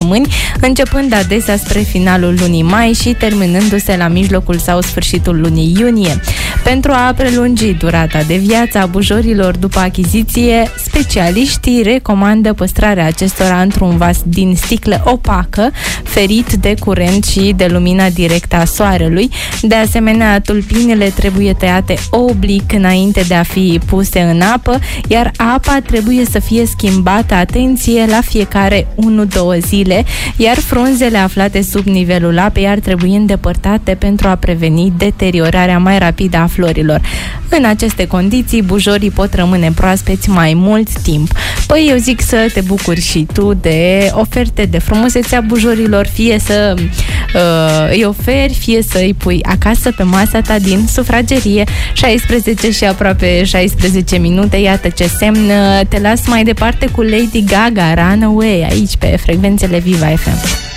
săptămâni, începând adesea spre finalul lunii mai și terminându-se la mijlocul sau sfârșitul lunii iunie. Pentru a prelungi durata de viață a bujorilor după achiziție, specialiștii recomandă păstrarea acestora într-un vas din sticlă opacă, ferit de curent și de lumina directă a soarelui. De asemenea, tulpinile trebuie tăiate oblic înainte de a fi puse în apă, iar apa trebuie să fie schimbată, atenție, la fiecare 1-2 zile, iar frunzele aflate sub nivelul apei ar trebui îndepărtate pentru a preveni deteriorarea mai rapidă a florilor. În aceste condiții, bujorii pot rămâne proaspeți mai mult timp. Păi eu zic să te bucuri și tu de oferte de frumusețea bujorilor, fie să îi oferi, fie să îi pui acasă pe masa ta din sufragerie. 16 și aproape 16 minute, iată ce semn. Te las mai departe cu Lady Gaga, Runaway, aici pe frecvențele Viva FM.